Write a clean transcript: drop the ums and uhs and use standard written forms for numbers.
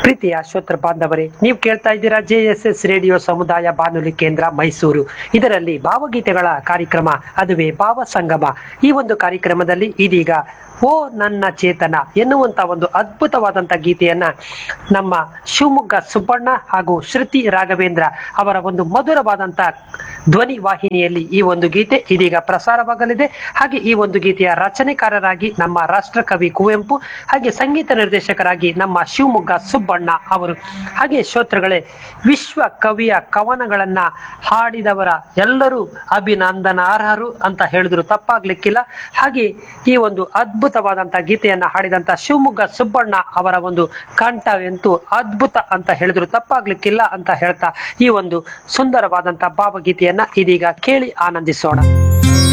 ಪ್ರೀತಿಯ ಶ್ರೋತೃ ಬಾಂಧವರೇ, ನೀವು ಕೇಳ್ತಾ ಇದ್ದೀರಾ JSS ರೇಡಿಯೋ ಸಮುದಾಯ ಬಾನುಲಿ ಕೇಂದ್ರ ಮೈಸೂರು. ಇದರಲ್ಲಿ ಭಾವಗೀತೆಗಳ ಕಾರ್ಯಕ್ರಮ, ಅದುವೇ ಭಾವ ಸಂಗಮ. ಈ ಒಂದು ಕಾರ್ಯಕ್ರಮದಲ್ಲಿ ಇದೀಗ ಓ ನನ್ನ ಚೇತನ ಎನ್ನುವಂತ ಒಂದು ಅದ್ಭುತವಾದಂತ ಗೀತೆಯನ್ನ ನಮ್ಮ ಶಿವಮೊಗ್ಗ ಸುಬ್ಬಣ್ಣ ಹಾಗೂ ಶ್ರುತಿ ರಾಘವೇಂದ್ರ ಅವರ ಒಂದು ಮಧುರವಾದಂತ ಧ್ವನಿ ವಾಹಿನಿಯಲ್ಲಿ ಈ ಒಂದು ಗೀತೆ ಇದೀಗ ಪ್ರಸಾರವಾಗಲಿದೆ. ಹಾಗೆ ಈ ಒಂದು ಗೀತೆಯ ರಚನೆಕಾರರಾಗಿ ನಮ್ಮ ರಾಷ್ಟ್ರಕವಿ ಕುವೆಂಪು, ಹಾಗೆ ಸಂಗೀತ ನಿರ್ದೇಶಕರಾಗಿ ನಮ್ಮ ಶಿವಮೊಗ್ಗ ಸುಬ್ಬಣ್ಣ ಅವರು. ಹಾಗೆ ಶ್ರೋತೃಗಳೇ, ವಿಶ್ವ ಕವಿಯ ಕವನಗಳನ್ನ ಹಾಡಿದವರ ಎಲ್ಲರೂ ಅಭಿನಂದನಾರ್ಹರು ಅಂತ ಹೇಳಿದ್ರು ತಪ್ಪಾಗ್ಲಿಕ್ಕಿಲ್ಲ. ಹಾಗೆ ಈ ಒಂದು ಅದ್ಭುತವಾದಂತಹ ಗೀತೆಯನ್ನ ಹಾಡಿದಂತ ಶಿವಮೊಗ್ಗ ಸುಬ್ಬಣ್ಣ ಅವರ ಒಂದು ಕಂಠವಂತೂ ಅದ್ಭುತ ಅಂತ ಹೇಳಿದ್ರು ತಪ್ಪಾಗ್ಲಿಕ್ಕಿಲ್ಲ ಅಂತ ಹೇಳ್ತಾ ಈ ಒಂದು ಸುಂದರವಾದಂತಹ ಭಾವಗೀತೆಯನ್ನ ಇದೀಗ ಕೇಳಿ ಆನಂದಿಸೋಣ.